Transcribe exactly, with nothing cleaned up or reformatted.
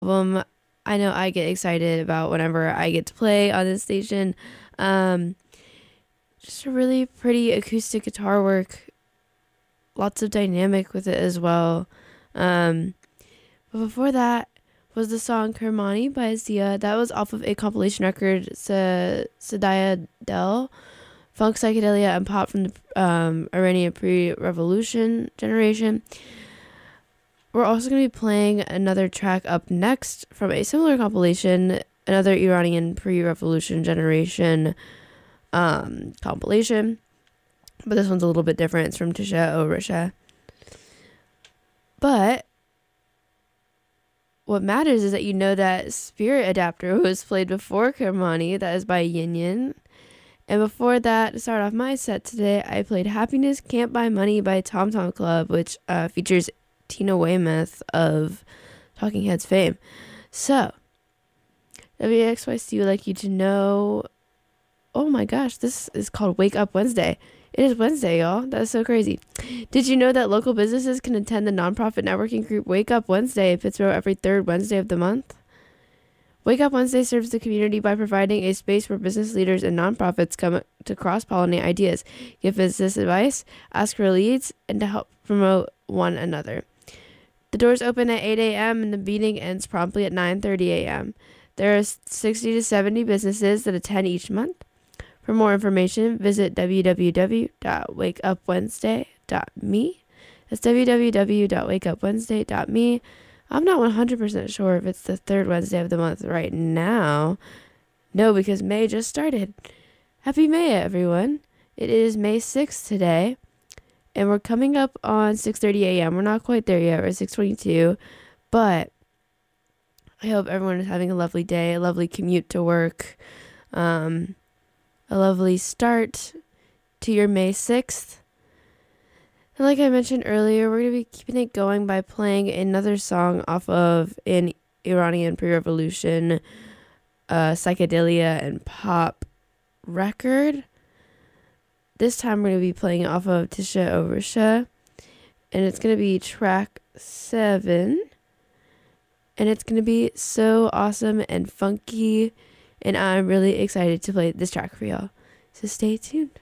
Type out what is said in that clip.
album I know I get excited about whenever I get to play on this station. Um, just a really pretty acoustic guitar work, lots of dynamic with it as well. Um, but before that was the song Kermani by Sia. That was off of a compilation record, Sa- Sadaya Del, Funk, Psychedelia, and Pop from the um, Iranian pre-revolution generation. We're also going to be playing another track up next from a similar compilation, another Iranian pre-revolution generation um, compilation. But this one's a little bit different. It's from Tisha Orisha. But what matters is that you know that Spirit Adapter was played before Kermani. That is by Yin Yin. And before that, to start off my set today, I played Happiness Can't Buy Money by Tom Tom Club, which uh, features Tina Weymouth of Talking Heads fame. So, W X Y C would like you to know, oh my gosh, this is called Wake Up Wednesday. It is Wednesday, y'all. That's so crazy. Did you know that local businesses can attend the nonprofit networking group Wake Up Wednesday in Pittsburgh every third Wednesday of the month? Wake Up Wednesday serves the community by providing a space where business leaders and nonprofits come to cross-pollinate ideas, give business advice, ask for leads, and to help promote one another. The doors open at eight a.m. and the meeting ends promptly at nine thirty a.m. There are sixty to seventy businesses that attend each month. For more information, visit w w w dot wake up wednesday dot m e. That's w w w dot wake up wednesday dot m e. I'm not one hundred percent sure if it's the third Wednesday of the month right now. No, because May just started. Happy May, everyone. It is May sixth today, and we're coming up on six thirty a.m. We're not quite there yet. We're at six twenty-two, but I hope everyone is having a lovely day, a lovely commute to work, um, a lovely start to your May sixth. And like I mentioned earlier, we're going to be keeping it going by playing another song off of an Iranian pre-revolution uh, psychedelia and pop record. This time we're going to be playing it off of Tisha Orisha, and it's going to be track seven. And it's going to be so awesome and funky, and I'm really excited to play this track for y'all. So stay tuned.